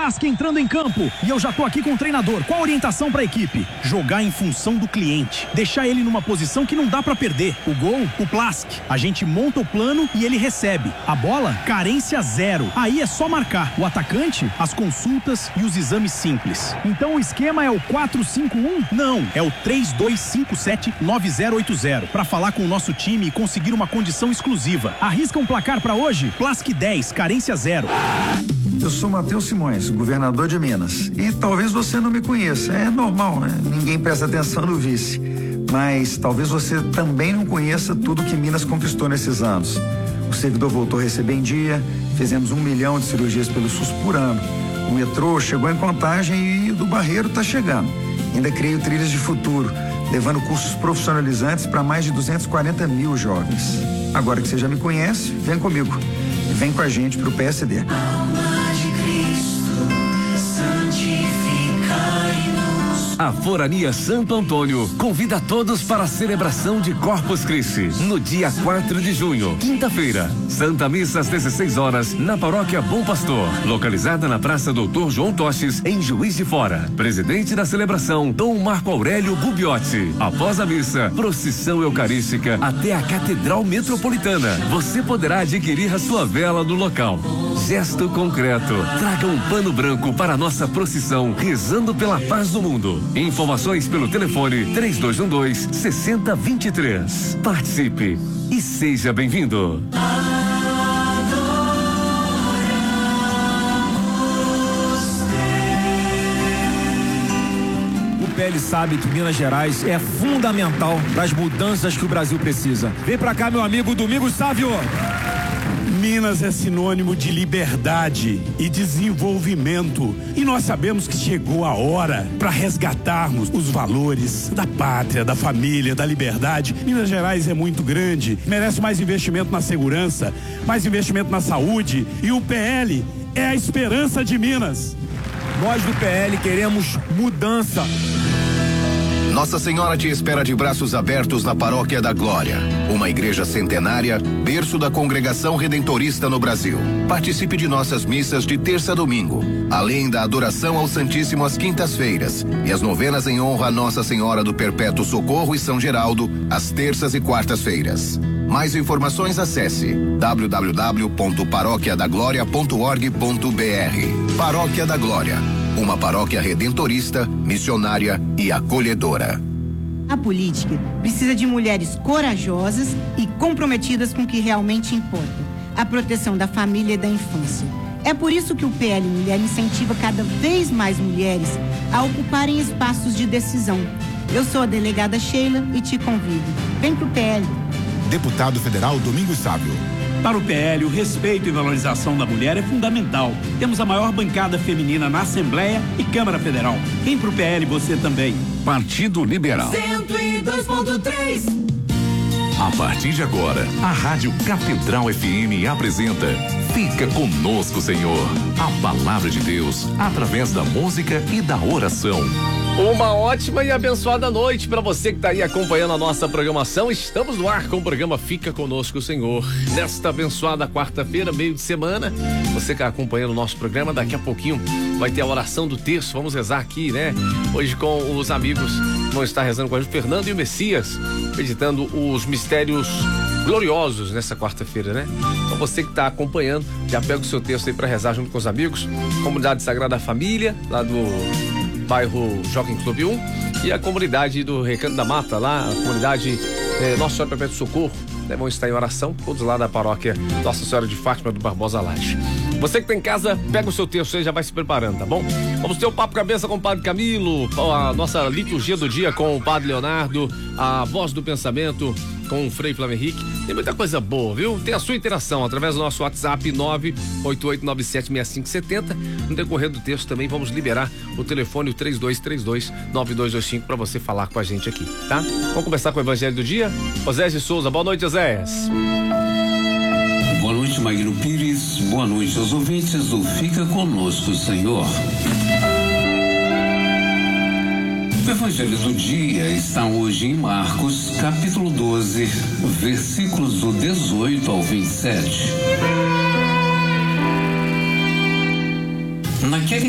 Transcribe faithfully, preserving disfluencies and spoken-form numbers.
Plasque entrando em campo e eu já tô aqui com o treinador. Qual a orientação pra equipe? Jogar em função do cliente. Deixar ele numa posição que não dá pra perder. O gol, o Plasque. A gente monta o plano e ele recebe. A bola, carência zero. Aí é só marcar. O atacante, as consultas e os exames simples. Então o esquema é o quatro cinco um? Não, é o três dois cinco sete nove zero oito zero. Pra falar com o nosso time e conseguir uma condição exclusiva. Arrisca um placar pra hoje? Plasque dez, carência zero. Eu sou Matheus Simões, governador de Minas. E talvez você não me conheça. É normal, né? Ninguém presta atenção no vice. Mas talvez você também não conheça tudo que Minas conquistou nesses anos. O servidor voltou a receber em dia, fizemos um milhão de cirurgias pelo SUS por ano. O metrô chegou em Contagem e o do Barreiro está chegando. Ainda criei o Trilhas de Futuro, levando cursos profissionalizantes para mais de duzentos e quarenta mil jovens. Agora que você já me conhece, vem comigo. E vem com a gente pro P S D. A Forania Santo Antônio convida a todos para a celebração de Corpus Christi, no dia quatro de junho, quinta-feira. Santa Missa às dezesseis horas, na Paróquia Bom Pastor, localizada na Praça Doutor João Toches, em Juiz de Fora. Presidente da celebração, Dom Marco Aurélio Gubiotti. Após a missa, procissão eucarística até a Catedral Metropolitana. Você poderá adquirir a sua vela no local. Gesto concreto. Traga um pano branco para a nossa procissão, rezando pela paz do mundo. Informações pelo telefone três dois um dois, seis zero dois três. Participe e seja bem-vindo. O P L sabe que Minas Gerais é fundamental para as mudanças que o Brasil precisa. Vem pra cá, meu amigo Domingos Sávio. Minas é sinônimo de liberdade e desenvolvimento. E nós sabemos que chegou a hora para resgatarmos os valores da pátria, da família, da liberdade. Minas Gerais é muito grande, merece mais investimento na segurança, mais investimento na saúde. E o P L é a esperança de Minas. Nós do P L queremos mudança. Nossa Senhora te espera de braços abertos na Paróquia da Glória, uma igreja centenária, berço da congregação redentorista no Brasil. Participe de nossas missas de terça a domingo, além da adoração ao Santíssimo às quintas-feiras e as novenas em honra a Nossa Senhora do Perpétuo Socorro e São Geraldo, às terças e quartas-feiras. Mais informações acesse w w w ponto paróquia da glória ponto org ponto b r. Paróquia da Glória, uma paróquia redentorista, missionária e acolhedora. A política precisa de mulheres corajosas e comprometidas com o que realmente importa: a proteção da família e da infância. É por isso que o P L Mulher incentiva cada vez mais mulheres a ocuparem espaços de decisão. Eu sou a delegada Sheila e te convido. Vem pro P L. Deputado Federal Domingos Sávio. Para o P L, o respeito e valorização da mulher é fundamental. Temos a maior bancada feminina na Assembleia e Câmara Federal. Vem pro P L você também. Partido Liberal. cento e dois ponto três. A partir de agora, a Rádio Catedral F M apresenta Fica Conosco, Senhor. A palavra de Deus através da música e da oração. Uma ótima e abençoada noite para você que está aí acompanhando a nossa programação. Estamos no ar com o programa Fica Conosco, Senhor. Nesta abençoada quarta-feira, meio de semana, você que está acompanhando o nosso programa, daqui a pouquinho vai ter a oração do terço. Vamos rezar aqui, né? Hoje com os amigos que vão estar rezando com a gente, Fernando e o Messias, meditando os mistérios gloriosos nessa quarta-feira, né? Então você que está acompanhando, já pega o seu texto aí para rezar junto com os amigos. Comunidade Sagrada Família, lá do bairro Jockey Club um, e a comunidade do Recanto da Mata, lá, a comunidade eh, Nossa Senhora Perpétuo Socorro, né, vão estar em oração, todos lá da paróquia Nossa Senhora de Fátima do Barbosa Laje. Você que tá em casa, pega o seu texto aí, já vai se preparando, tá bom? Vamos ter o Papo Cabeça com o Padre Camilo, a nossa liturgia do dia com o Padre Leonardo, a Voz do Pensamento com o Frei Flávio Henrique. Tem muita coisa boa, viu? Tem a sua interação através do nosso WhatsApp nove oito oito nove sete seis cinco sete zero. No decorrer do texto também vamos liberar o telefone o três dois três dois nove dois dois cinco para você falar com a gente aqui, tá? Vamos começar com o Evangelho do Dia? Osés de Souza, boa noite, Osés. Boa noite, Magno Pires. Boa noite aos ouvintes do Fica Conosco, Senhor. O Evangelho do dia está hoje em Marcos, capítulo doze, versículos do dezoito ao vinte e sete. Naquele